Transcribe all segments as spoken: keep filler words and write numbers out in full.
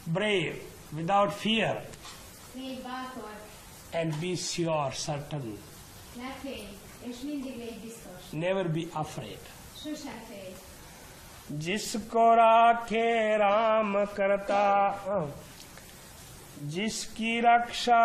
brave, without fear, Légy bátor, and be sure, certain. ne félj, és mindig légy biztos. Never be afraid. Sosem félj. जिसको राखे राम करता, जिसकी रक्षा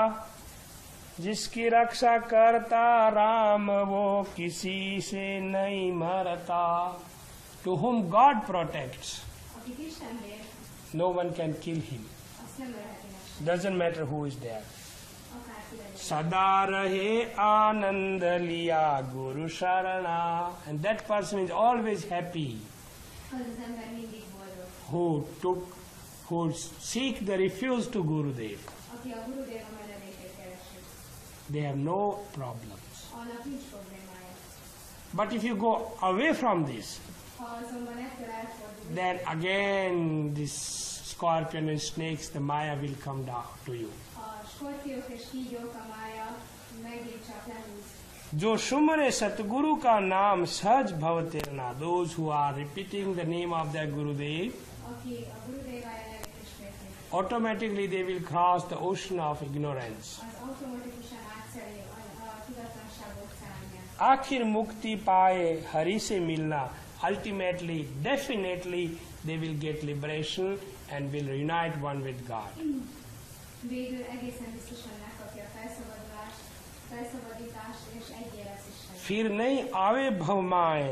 जिसकी रक्षा करता राम वो किसी से नहीं मरता. To whom God protects, Akit Isten vér, no one can kill him. azt nem ölheti meg. Doesn't matter who is there. Akárki legyen. Sada rahe anand liya guru sharana. And that person is always happy. Az az ember mindig boldog. Who took, who seek the refuge to Gurudev. Aki a Gurudeva menedékét keresi. They have no problems. Annak nincs problémája. But if you go away from this, Ha azonban ettől elfordul, then again this scorpion and snakes, the Maya will come down to you. a skorpiók és kígyók, a mája megint csak lehúz. जो सुमरे सतगुरु का नाम सहज भवतेरना, those who are repeating the name of their Gurudev, Aki a Gurudevája nevét ismétli, automatically they will cross the ocean of ignorance. az automatikusan átszeli a, a tudatlanság óceánját. आखिर मुक्ति पाए हरि से मिलना, ultimately, definitely they will get liberation and will unite one with God. Végül egészen biztosan megkapja a felszabadulást, felszabadítást és egyé lesz Isten. फिर नहीं आवे भवमाए,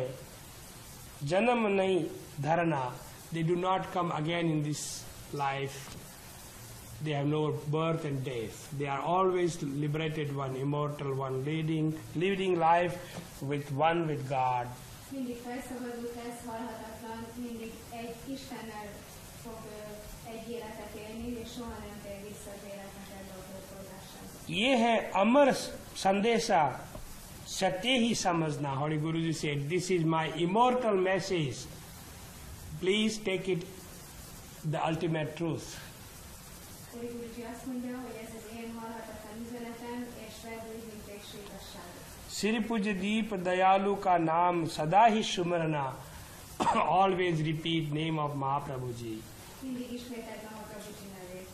जन्म नहीं धरना. They do not come again in this life. They have no birth and death. They are always liberated one, immortal one, leading, leading life with one with God. Mindig felszabadult lesz, halhatatlan, mindig egy Istennel fog ö, egy életet élni, és soha nem tér vissza az életnek ebbe a pótolgásába. ये है अमर संदेशा, सत्य ही समझना. Holy Guruji said, this is my immortal message. Please take it the ultimate truth. Úri Guruji azt mondja, hogy ez az én halhatatlan üzenetem, és vedd úgy, mint végső igazságot. Shri पूज्य दीप दयालु का नाम सदा ही सुमरना. Always repeat name of Mahaprabhu ji. Mindig ismételd Mahaprabhuji nevét.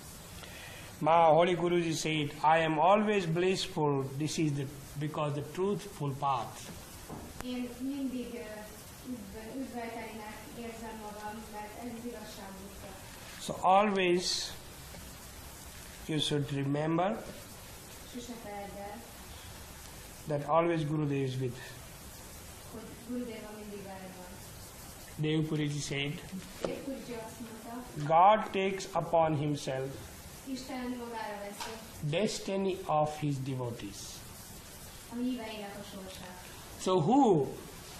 Ma Holy Guruji said, I am always blissful. This is the because the truthful path. Én mindig ö, üdv- üdvöjtelinek érzem magam, mert ez az igazság útja. So always you should remember Sose feledd el, that always Gurudev is with. hogy Gurudeva mindig veled van. Devpuriji said, Dév Guruji azt mondta, God takes upon himself Isten magára veszi destiny of his devotees. a híveinek a sorsát. So who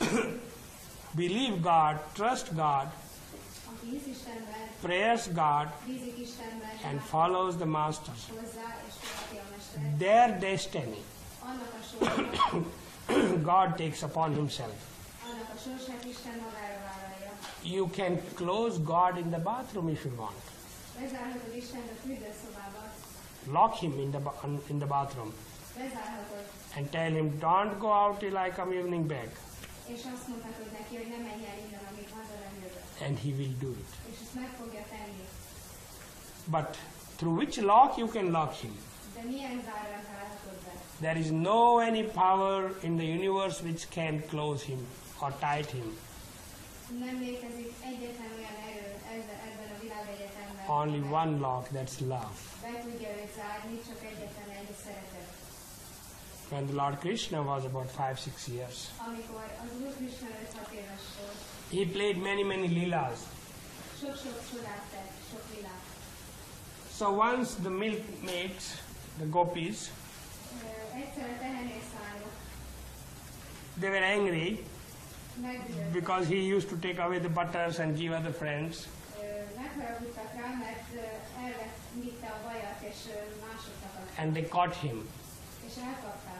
believe God, trust God, Aki hisz Istenben, prays God bízik Istenben, and follows the masters, hozzá és követi a mesteret, their destiny annak a sorsát, God takes upon himself. annak a sorsát Isten magára vállalja. You can close God in the bathroom if you want. Bezárhatod Istent a fürdőszobába, Lock him in the ba- in the bathroom bezárhatod, and tell him, don't go out till I come evening back. és azt mondhatod neki, hogy ne menj el innen, amíg haza nem jövök. And he will do it. És ezt meg fogja tenni. But through which lock you can lock him? De milyen zárral zárhatod be? There is no any power in the universe which can close him or tight him. Nem létezik egyetlen olyan erő ezzel, ebben a világegyetemben, Only amely one lock, that's love. be tudja őt zárni, csak egyetlen egy szeretet. When the Lord Krishna was about five, six years, Amikor az Úr Krishna öt-hat éves volt, he played many, many leelas. sok-sok csodát tett, sok világ. So once the milkmaids, the gopis, Ö, Egyszer a tehenészlányok they were angry megüldöztek, because he used to take away the butters and give other friends. megharagudtak rá, mert ö, elvett vitte a vajat, és ö, másoknak adta. And they caught him. És elkapták.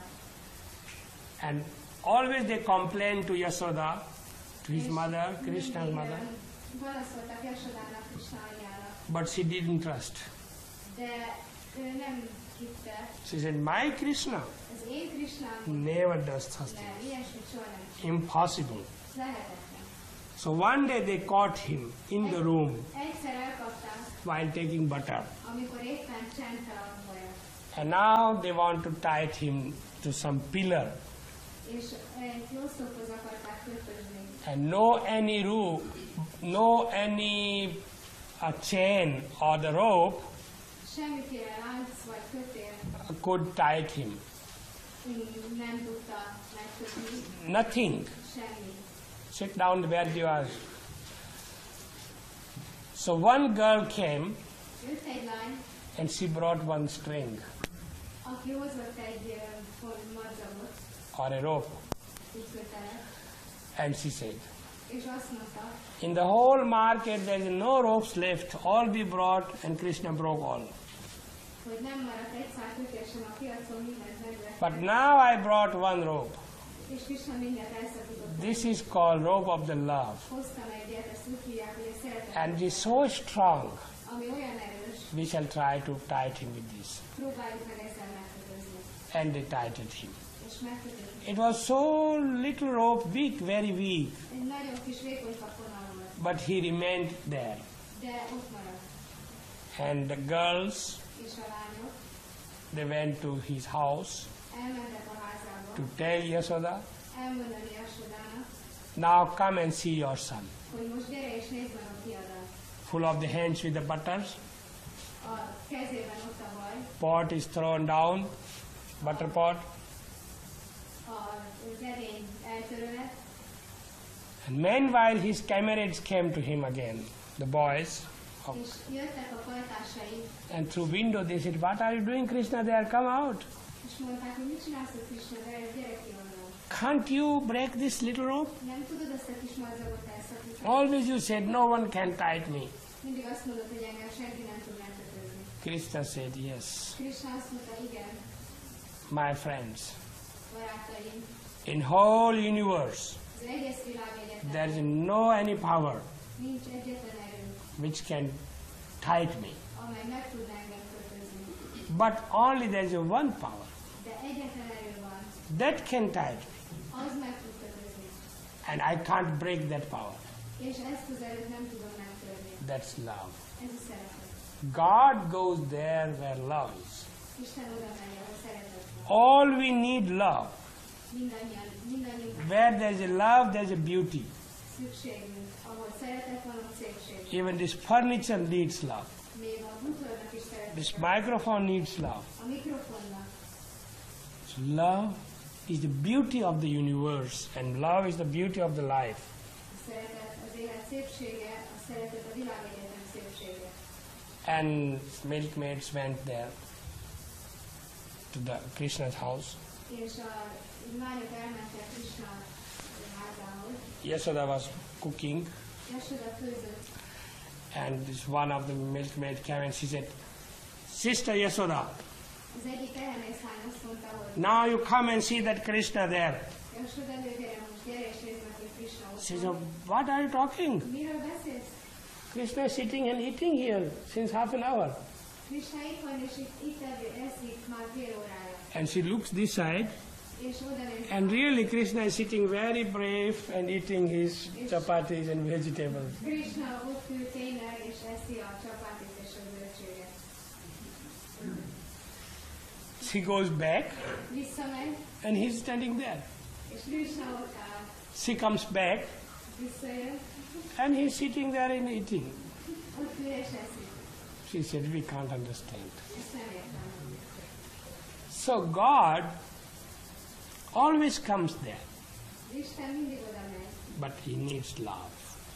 And always they complained to Yasoda, to his És mother, Krishna's mindig, mother, ö, Panaszoltak Yasodának, Krishna anyjának, but she didn't trust. de ő nem hitte. She said, my Krishna Az én Krishnám never does such nem, things. ilyesmit soha nem csinál. Impossible. Lehetetlen. So one day they caught him in the room Egyszer elkapták while taking butter. amikor éppen csente a haja. And now they want to tie him to some pillar. És egy oszlophoz akarták kötözni. And no any rope, no any a chain or the rope Semmiféle lánc vagy kötél could tie him. nem tudta megkötni. Nothing. Semmi. Sit down where you are. So one girl came Jött egy lány, and she brought one string aki hozott egy uh, madzagot, or a rope. egy kötelet, And she said, és azt mondta, in the whole market there is no ropes left, all we brought and Krishna broke all. hogy nem maradt egy szál kötés sem a piacon, mindent megvett. But now I brought one rope. És Krishna mindent elszakított. This is called rope of the love. Hoztam egyet, ezt úgy hívják, hogy a szeretet, And it is so strong, ami olyan erős, we shall try to tie him with this. próbáljuk meg ezzel megkötözni. And they tied him. És megkötözni. It was so little rope, weak, very weak. Egy nagyon kis vékony kaponal volt, But he remained there. de ott maradt. And the girls, És a lányok they went to his house elmentek a házába, to tell Yashoda, elmondani Yasodának, now come and see your son. hogy most gyere és nézd meg a fiadat. Full of the hands with the butters, A kezében ott a vaj, pot is thrown down, butter pot, az edény eltörölet, and meanwhile his comrades came to him again, the boys, of- és jöttek a pajtásai, and through window they said, what are you doing, Krishna, there, come out. és mondták, hogy mit csinálsz a Krishna, de gyere ki onnan. Can't you break this little rope? Nem tudod ezt a kis madzagot elszakítani? Always you said, no one can tie me. Mindig azt mondod, hogy engem senki nem tud megkötözni. Krishna said, yes, Krishna azt mondta, igen, my friends, barátaim, in whole universe, az egész világ egyetem, there is no any power nincs egyetlen erő, which can tie me. amely meg tudna engem kötözni. But only there is one power De egyetlen erő van, that can tie me. az meg tud kötözni. And I can't break that power. És ezt az erőt nem tudom megtörni. That's love. Ez a szeretet. God goes there where love is. Isten oda megy, ahol szeretet van. All we need love. Mindannyian, mindannyian Where there is a love, there is a beauty. szükségünk. Ahol szeretet van, ott szépség. Even this furniture needs love. Még a bútornak is This szeretet van. microphone needs love. A mikrofonnak. So love is the beauty of the universe, and love is the beauty of the life. A szeretet az élet szépsége, a szeretet a világegyetem szépsége. And milkmaids went there to the Krishna's house. És a lányok elmentek Krishna házához. Yashoda was cooking, Yasoda főzött, and this one of the milkmaid came and she said, Sister Yashoda, az egyik tehenészlány azt mondta, hogy now you come and see that Krishna there. Yasoda, gyere most, gyere és nézd meg, hogy Krishna ott She van. said, what are you talking? Miről beszélsz? Krishna is sitting and eating here since half an hour. Krishna itt van, és itt, itt evő, eszik már fél órája. And she looks this side, És oda néz, and really Krishna is sitting very brave and eating his chapatis and vegetables. Krishna ott ül tényleg, és eszi a csapatit és a zöldséget. She goes back, Visszamegy, and he's standing there. és Krishna ott áll. She comes back, Visszajön, and he's sitting there and eating. ott ül és eszik. She said, we can't understand. Ezt nem értem. So God always comes there, Isten mindig oda megy, but he needs love.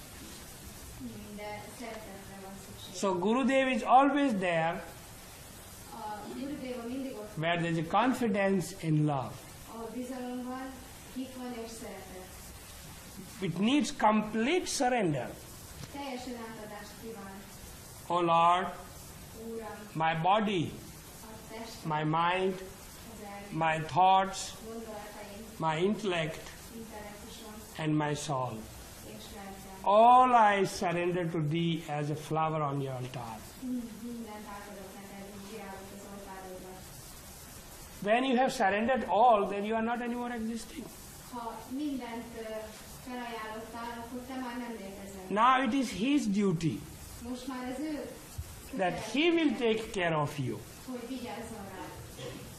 de szeretetre van szükség. So Gurudev is always there A Gurudeva mindig ott, where there is a confidence in love. ahol bizalom van, hit van és szeretet. It needs complete surrender. Teljesen átadást kíván. Oh Lord, Úram, my body, a test, my mind, az elmélet, my thoughts, gondolataim, my intellect, intellektusom and my soul. és lelkem. All I surrender to thee as a flower on your altar. Mindent átadok neked, mint virágot az oltárodra. When you have surrendered all, then you are not anymore existing. Ha mindent ö, felajánlottál, akkor te már nem létezel. Now it is his duty. Most már ez ő that He will take care of you. hogy vigyázzon